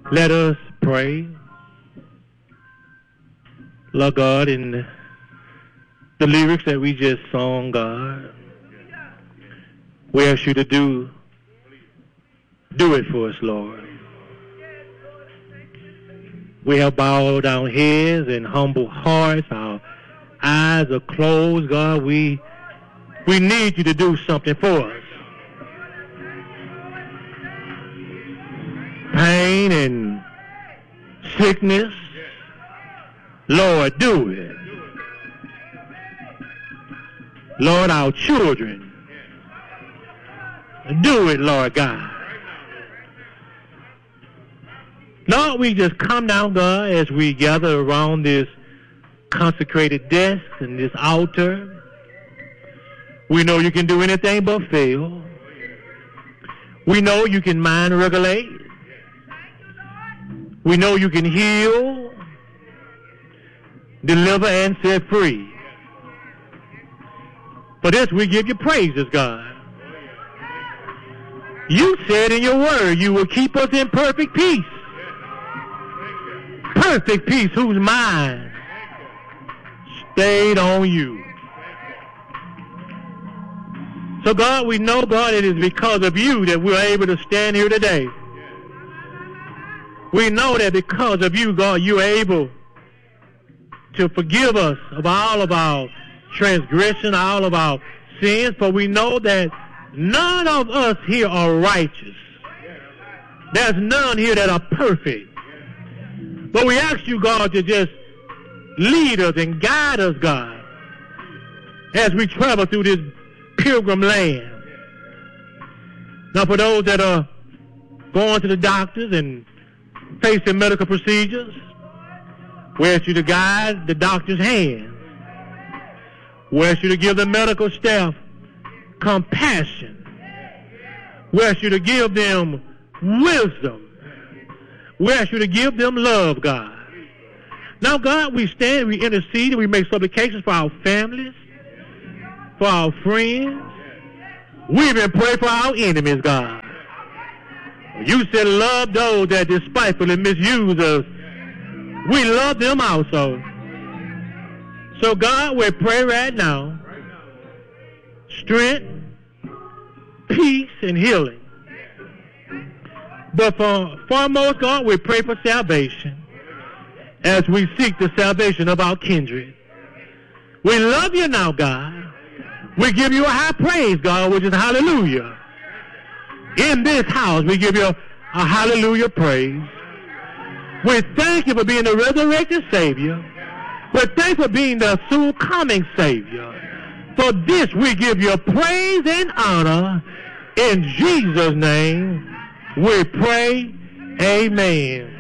Let us pray. Lord God, in the lyrics that we just sung, God, we ask you to do it for us, Lord. We have bowed down heads and humble hearts. Our eyes are closed, God. We need you to do something for us. Pain and sickness, Lord, do it. Lord, our children, do it, Lord God. Lord, we just come down, God, as we gather around this consecrated desk and this altar. We know you can do anything but fail. We know you can mind regulate. We know you can heal, deliver, and set free. For this, we give you praises, God. You said in your word you will keep us in perfect peace. Perfect peace, whose mind stayed on you. So, God, we know, God, it is because of you that we're able to stand here today. We know that because of you, God, you're able to forgive us of all of our transgression, all of our sins, for we know that none of us here are righteous. There's none here that are perfect. But we ask you, God, to just lead us and guide us, God, as we travel through this pilgrim land. Now, for those that are going to the doctors and facing medical procedures, we ask you to guide the doctor's hands. We ask you to give the medical staff compassion. We ask you to give them wisdom. We ask you to give them love, God. Now, God, we stand, we intercede, and we make supplications for our families, for our friends. We even pray for our enemies, God. You said love those that despitefully misuse us. We love them also. So, God, we pray right now strength, peace, and healing. But for foremost, God, we pray for salvation as we seek the salvation of our kindred. We love you now, God. We give you a high praise, God, which is hallelujah. In this house, we give you a hallelujah praise. We thank you for being the resurrected Savior. We thank you for being the soon coming Savior. For this, we give you praise and honor. In Jesus' name, we pray. Amen.